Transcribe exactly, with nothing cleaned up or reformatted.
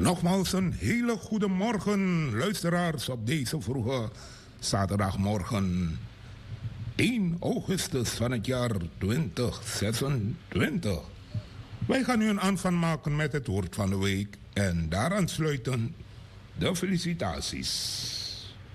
Nogmaals een hele goede morgen, luisteraars, op deze vroege zaterdagmorgen. één augustus van het jaar twintig zesentwintig. Wij gaan nu een aanvang maken met het woord van de week en daaraan sluiten de felicitaties.